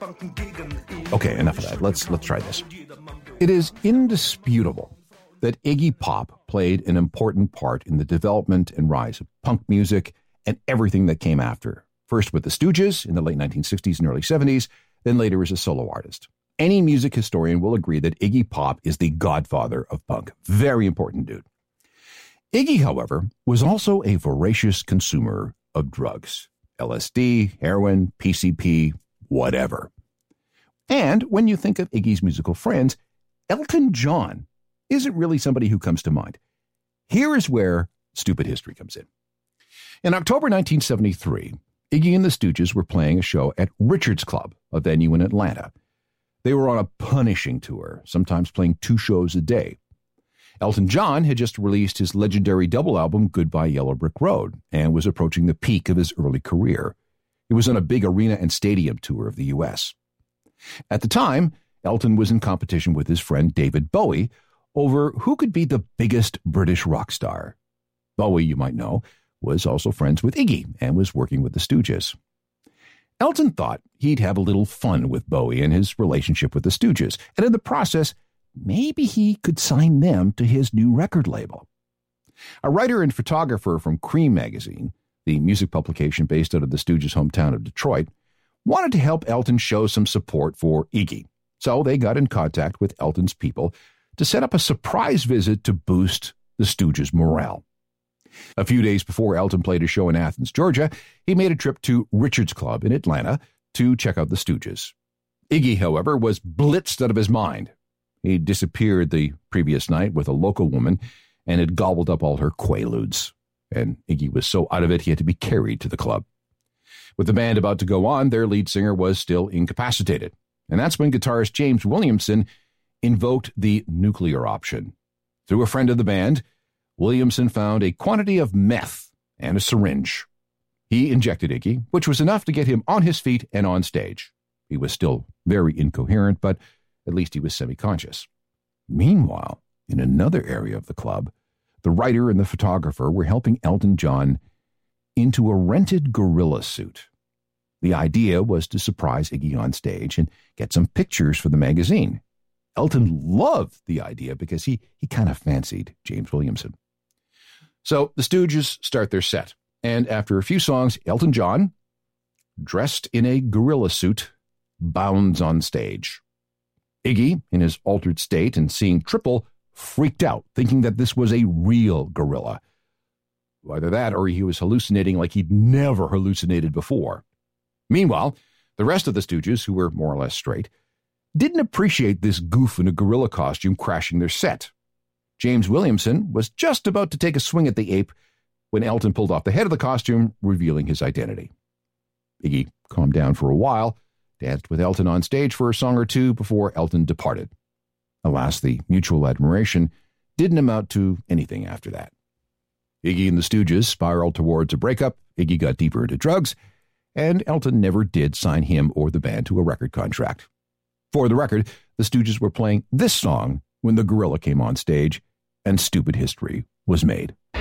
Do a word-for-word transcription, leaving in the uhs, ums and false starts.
Okay, enough of that. Let's let's try this. It is indisputable that Iggy Pop played an important part in the development and rise of punk music and everything that came after. First with the Stooges in the late nineteen sixties and early seventies, then later as a solo artist. Any music historian will agree that Iggy Pop is the godfather of punk. Very important dude. Iggy, however, was also a voracious consumer of drugs. L S D, heroin, P C P, whatever. And when you think of Iggy's musical friends, Elton John isn't really somebody who comes to mind. Here is where stupid history comes in. In October nineteen seventy-three, Iggy and the Stooges were playing a show at Richards Club, a venue in Atlanta. They were on a punishing tour, sometimes playing two shows a day. Elton John had just released his legendary double album, Goodbye Yellow Brick Road, and was approaching the peak of his early career. He was on a big arena and stadium tour of the U S. At the time, Elton was in competition with his friend David Bowie over who could be the biggest British rock star. Bowie, you might know, was also friends with Iggy and was working with the Stooges. Elton thought he'd have a little fun with Bowie and his relationship with the Stooges, and in the process, maybe he could sign them to his new record label. A writer and photographer from Cream magazine, the music publication based out of the Stooges' hometown of Detroit, wanted to help Elton show some support for Iggy. So they got in contact with Elton's people to set up a surprise visit to boost the Stooges' morale. A few days before Elton played a show in Athens, Georgia, he made a trip to Richards Club in Atlanta to check out the Stooges. Iggy, however, was blitzed out of his mind. He disappeared the previous night with a local woman and had gobbled up all her Quaaludes. And Iggy was so out of it, he had to be carried to the club. With the band about to go on, their lead singer was still incapacitated. And that's when guitarist James Williamson invoked the nuclear option. Through a friend of the band, Williamson found a quantity of meth and a syringe. He injected Iggy, which was enough to get him on his feet and on stage. He was still very incoherent, but at least he was semi-conscious. Meanwhile, in another area of the club, the writer and the photographer were helping Elton John into a rented gorilla suit. The idea was to surprise Iggy on stage and get some pictures for the magazine. Elton loved the idea because he, he kind of fancied James Williamson. So the Stooges start their set, and after a few songs, Elton John, dressed in a gorilla suit, bounds on stage. Iggy, in his altered state and seeing triple, freaked out, thinking that this was a real gorilla. Either that or he was hallucinating like he'd never hallucinated before. Meanwhile, the rest of the Stooges, who were more or less straight, didn't appreciate this goof in a gorilla costume crashing their set. James Williamson was just about to take a swing at the ape when Elton pulled off the head of the costume, revealing his identity. Iggy calmed down for a while, danced with Elton on stage for a song or two before Elton departed. Alas, the mutual admiration didn't amount to anything after that. Iggy and the Stooges spiraled towards a breakup, Iggy got deeper into drugs, and Elton never did sign him or the band to a record contract. For the record, the Stooges were playing this song when the gorilla came on stage, and stupid history was made.